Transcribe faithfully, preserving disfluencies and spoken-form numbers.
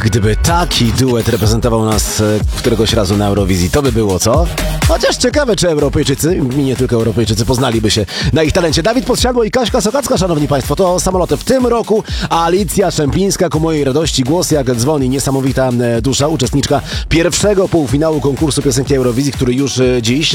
gdyby taki duet reprezentował nas e, któregoś razu na Eurowizji, to by było co? Chociaż ciekawe, czy Europejczycy, i nie tylko Europejczycy, poznaliby się na ich talencie. Dawid Podsiadło i Kaśka Sokacka, szanowni państwo, to samoloty w tym roku. Alicja Szemplińska, ku mojej radości, głos jak dzwoni, niesamowita e, dusza, uczestniczka pierwszego półfinału konkursu piosenki Eurowizji, który już e, dziś